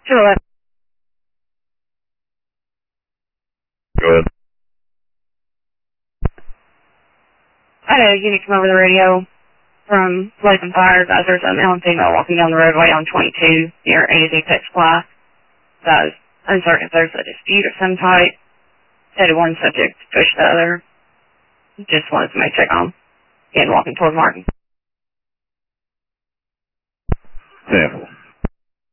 211. Go ahead. I had a unit come over the radio from Blazing Fire that there's a male and female walking down the roadway on 22 near A&D Pet Supply. So I was uncertain if there's a dispute of some type. Said one subject pushed the other. Just wanted somebody to check on. Again, walking toward Martin. Sample.